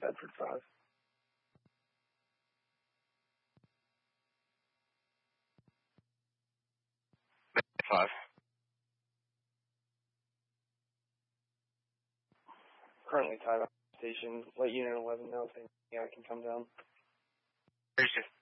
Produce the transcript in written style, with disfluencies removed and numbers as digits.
Bedford 5. Five. Currently tied up station. Let Unit 11 know if I can come down. Appreciate it.